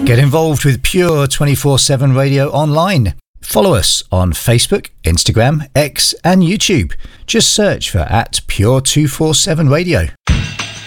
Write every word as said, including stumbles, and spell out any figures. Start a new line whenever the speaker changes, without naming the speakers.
Get involved with Pure twenty-four seven Radio online. Follow us on Facebook, Instagram, X and YouTube. Just search for at Pure two forty-seven Radio.